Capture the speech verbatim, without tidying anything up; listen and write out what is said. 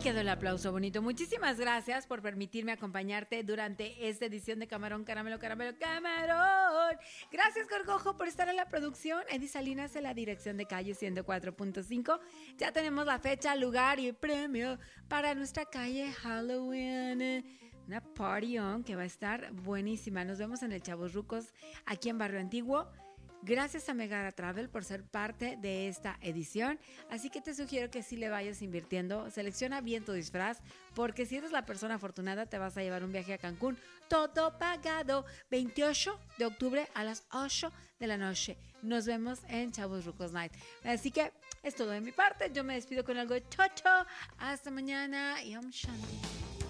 quedó el aplauso bonito. Muchísimas gracias por permitirme acompañarte durante esta edición de Camarón, Caramelo, Caramelo, Camarón. Gracias, Gorgojo, por estar en la producción. Eddie Salinas en la dirección de Calle ciento cuatro punto cinco. Ya tenemos la fecha, lugar y premio para nuestra calle Halloween. Una party on que va a estar buenísima. Nos vemos en el Chavos Rucos, aquí en Barrio Antiguo. Gracias a Megara Travel por ser parte de esta edición. Así que te sugiero que sí le vayas invirtiendo. Selecciona bien tu disfraz, porque si eres la persona afortunada te vas a llevar un viaje a Cancún todo pagado. veintiocho de octubre a las ocho de la noche. Nos vemos en Chavos Rucos Night. Así que es todo de mi parte. Yo me despido con algo de chocho. Hasta mañana y Om Shanti.